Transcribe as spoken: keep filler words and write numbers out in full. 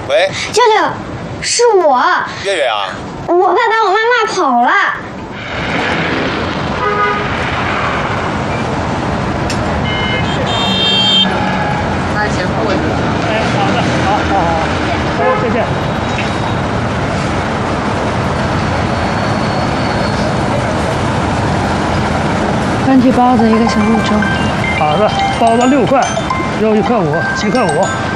喂， 舅舅，是我。 月月啊， 我爸把我妈骂跑了。 拿钱过去。 哎，好的，好，好，好，哎，谢谢。 番茄包子一个小五洲。 好的，包子六块，肉一块五，七块五。